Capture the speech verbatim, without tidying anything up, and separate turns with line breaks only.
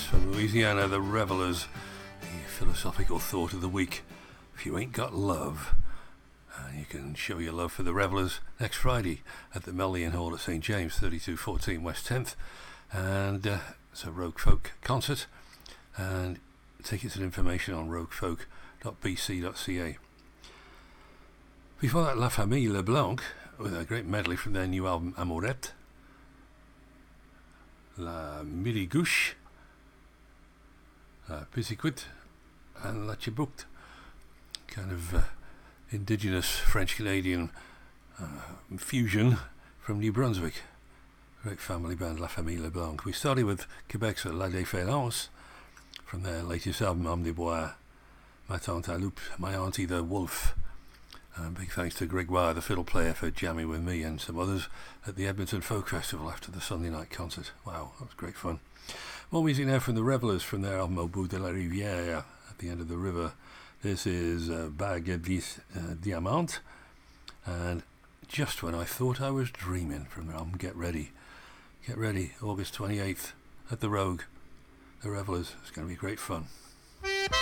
from Louisiana, the Revelers. The philosophical thought of the week: if you ain't got love, uh, you can show your love for the Revelers next Friday at the Melian Hall at St James, thirty-two fourteen West tenth, and uh, it's a Rogue Folk concert, and tickets and information on rogue folk dot b c dot c a. Before that, La Famille Leblanc with a great medley from their new album Amourette, La Midi Gouche, La Pisiquit, and La Chibouct, kind of uh, indigenous French-Canadian uh, fusion from New Brunswick. Great family band, La Famille Leblanc. We started with Quebec's La Déférence from their latest album, Homme des Bois, Ma Tante à Loup, My Auntie the Wolf. Um, big thanks to Gregoire, the fiddle player, for jamming with me and some others at the Edmonton Folk Festival after the Sunday night concert. Wow, that was great fun. More music now from the Revelers from their album Au bout de la rivière, at the end of the river. This is uh, Bague Vis uh, Diamant, and Just When I Thought I Was Dreaming from their album Get Ready. Get ready, August twenty-eighth at the Rogue. The Revelers. It's going to be great fun.